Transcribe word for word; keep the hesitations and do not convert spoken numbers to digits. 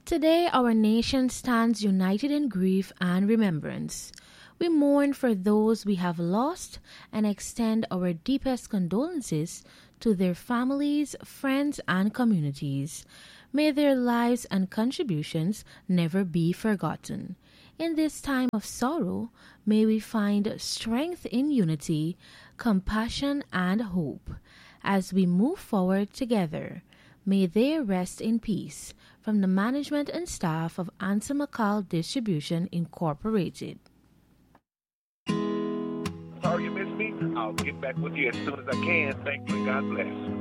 Today, our nation stands united in grief and remembrance. We mourn for those we have lost and extend our deepest condolences to their families, friends, and communities. May their lives and contributions never be forgotten. In this time of sorrow, may we find strength in unity, compassion, and hope. As we move forward together, may they rest in peace. From the management and staff of Ansel McCall Distribution, Incorporated. Sorry you missed me. I'll get back with you as soon as I can. Thank you and God bless.